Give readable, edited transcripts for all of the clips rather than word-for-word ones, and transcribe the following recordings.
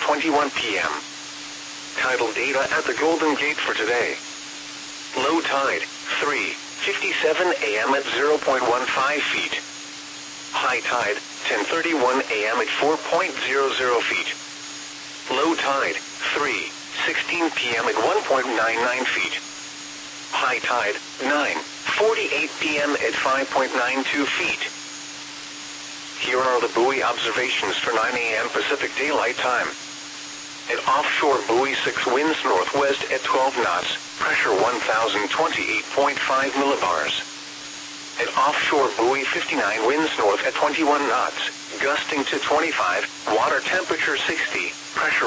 6:21 p.m. Tidal data at the Golden Gate for today. Low tide, 3:57 a.m. at 0.15 feet. High tide, 10:31 a.m. at 4.00 feet. Low tide, 3:16 p.m. at 1.99 feet. High tide, 9:48 p.m. at 5.92 feet. Here are the buoy observations for 9 a.m. Pacific Daylight Time. At offshore buoy 6 winds northwest at 12 knots, pressure 1028.5 millibars. At offshore buoy 59 winds north at 21 knots, gusting to 25, water temperature 60, pressure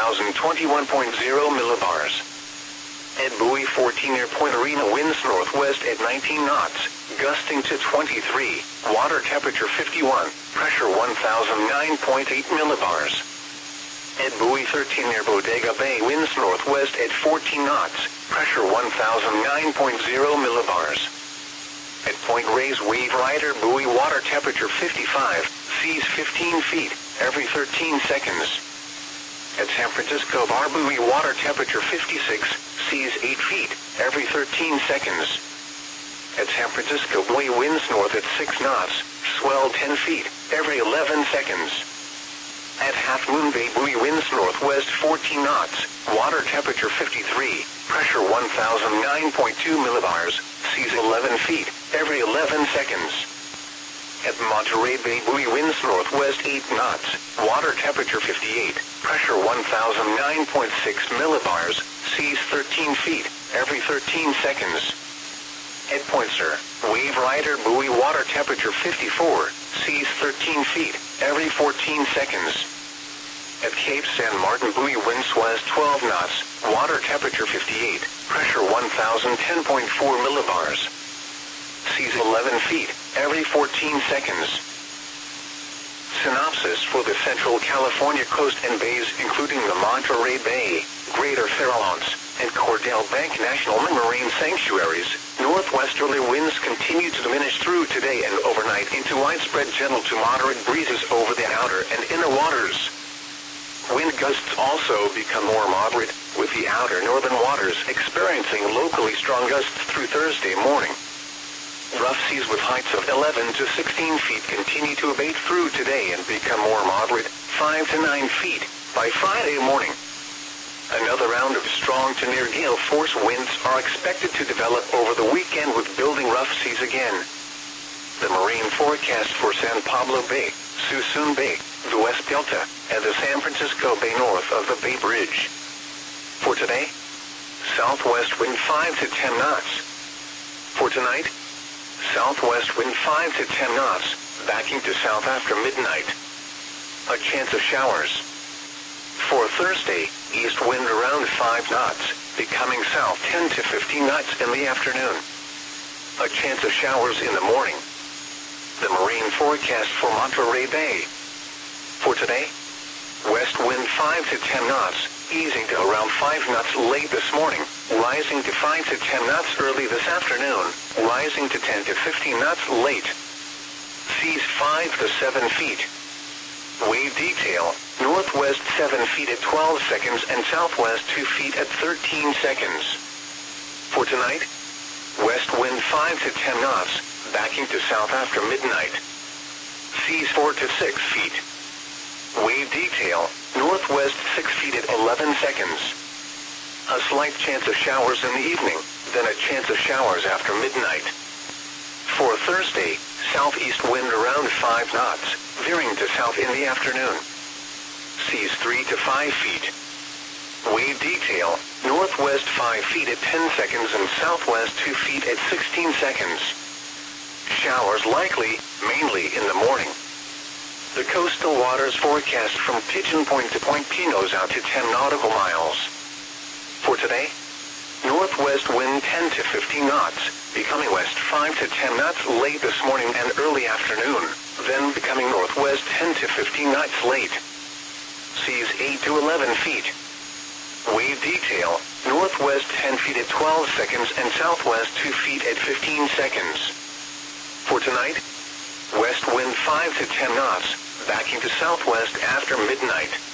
1021.0 millibars. At buoy 14 near Point Arena winds northwest at 19 knots, gusting to 23, water temperature 51, pressure 1009.8 millibars. At buoy 13 near Bodega Bay winds northwest at 14 knots, pressure 1009.0 millibars. At Point Reyes Wave Rider buoy water temperature 55, seas 15 feet, every 13 seconds. At San Francisco Bar buoy water temperature 56, seas 8 feet, every 13 seconds. At San Francisco buoy winds north at 6 knots, swell 10 feet, every 11 seconds. At Half Moon Bay buoy winds northwest 14 knots, water temperature 53, pressure 1009.2 millibars, seas 11 feet, every 11 seconds. At Monterey Bay buoy winds northwest 8 knots, water temperature 58, pressure 1009.6 millibars, seas 13 feet, every 13 seconds. At Point Sur, Wave Rider buoy water temperature 54, seas 13 feet, every 14 seconds. At Cape San Martin buoy winds west 12 knots, water temperature 58, pressure 1010.4 millibars. Seas 11 feet, every 14 seconds. Synopsis for the Central California coast and bays including the Monterey Bay, Greater Farallones, and Cordell Bank National Marine Sanctuaries, northwesterly winds continue to diminish through today and overnight into widespread gentle to moderate breezes over the outer and inner waters. Wind gusts also become more moderate, with the outer northern waters experiencing locally strong gusts through Thursday morning. Rough seas with heights of 11 to 16 feet continue to abate through today and become more moderate, 5 to 9 feet, by Friday morning. Another round of strong to near gale force winds are expected to develop over the weekend with building rough seas again. The marine forecast for San Pablo Bay, Suisun Bay, the West Delta, and the San Francisco Bay north of the Bay Bridge. For today, southwest wind 5 to 10 knots. For tonight, southwest wind 5 to 10 knots, backing to south after midnight. A chance of showers. For Thursday, east wind around 5 knots, becoming south 10 to 15 knots in the afternoon. A chance of showers in the morning. The marine forecast for Monterey Bay. For today, west wind 5 to 10 knots, easing to around 5 knots late this morning, rising to 5 to 10 knots early this afternoon, rising to 10 to 15 knots late. Seas 5 to 7 feet. Wave detail, northwest 7 feet at 12 seconds and southwest 2 feet at 13 seconds. For tonight, west wind 5 to 10 knots, backing to south after midnight. Seas 4 to 6 feet. Wave detail, northwest 6 feet at 11 seconds. A slight chance of showers in the evening, then a chance of showers after midnight. For Thursday, southeast wind around 5 knots, veering to south in the afternoon. Seas 3 to 5 feet. Wave detail, northwest 5 feet at 10 seconds and southwest 2 feet at 16 seconds. Showers likely, mainly in the morning. The coastal waters forecast from Pigeon Point to Point Pinos out to 10 nautical miles. For today, northwest wind 10 to 15 knots, becoming west 5 to 10 knots late this morning and early afternoon, then becoming northwest 10 to 15 knots late. Seas 8 to 11 feet. Wave detail, northwest 10 feet at 12 seconds and southwest 2 feet at 15 seconds. For tonight, west wind 5 to 10 knots, backing to southwest after midnight.